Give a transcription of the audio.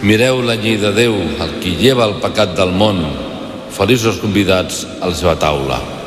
Mireu la llei de Déu, el qui lleva el pecat del món. Feliços convidats a la seva taula.